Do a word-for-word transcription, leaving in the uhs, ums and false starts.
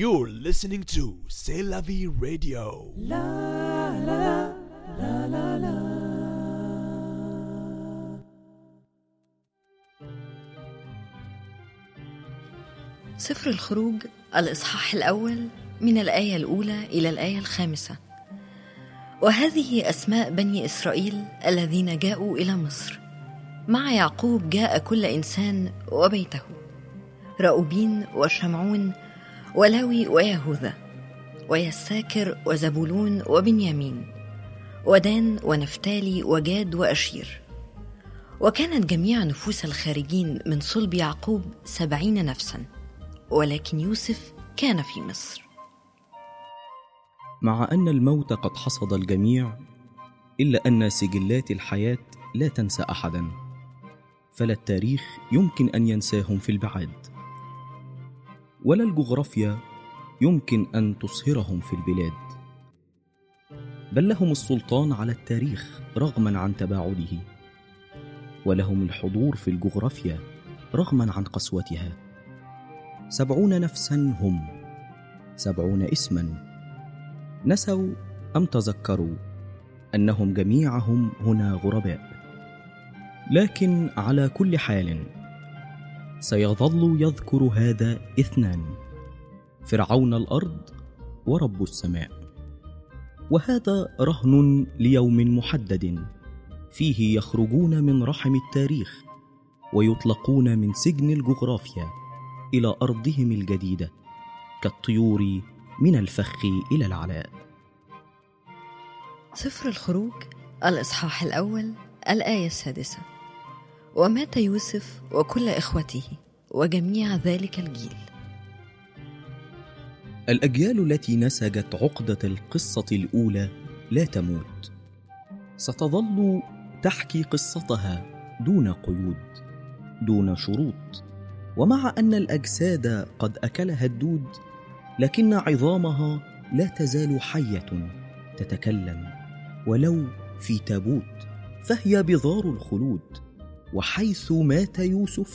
You're listening to C'est la vie radio. سفر الخروج الإصحاح الأول من الآية الأولى إلى الآية الخامسة. وهذه أسماء بني إسرائيل الذين جاءوا إلى مصر. مع يعقوب جاء كل إنسان وبيته: رأوبين وشمعون ولاوي ويهوذا ويساكر وزبولون وبنيامين ودان ونفتالي وجاد وأشير. وكانت جميع نفوس الخارجين من صلب يعقوب سبعين نفسا، ولكن يوسف كان في مصر. مع أن الموت قد حصد الجميع، إلا أن سجلات الحياة لا تنسى أحدا، فلا التاريخ يمكن أن ينساهم في البعاد، ولا الجغرافيا يمكن أن تصهرهم في البلاد، بل لهم السلطان على التاريخ رغما عن تباعده، ولهم الحضور في الجغرافيا رغما عن قسوتها. سبعون نفسا هم، سبعون اسما، نسوا أم تذكروا أنهم جميعهم هنا غرباء. لكن على كل حال سيظل يذكر هذا اثنان: فرعون الأرض ورب السماء. وهذا رهن ليوم محدد فيه يخرجون من رحم التاريخ ويطلقون من سجن الجغرافيا إلى أرضهم الجديدة كالطيور من الفخ إلى العلاء. سفر الخروج الإصحاح الأول الآية السادسة. ومات يوسف وكل إخوته وجميع ذلك الجيل. الأجيال التي نسجت عقدة القصة الأولى لا تموت، ستظل تحكي قصتها دون قيود، دون شروط. ومع أن الأجساد قد أكلها الدود، لكن عظامها لا تزال حية تتكلم، ولو في تابوت، فهي بذار الخلود. وحيث مات يوسف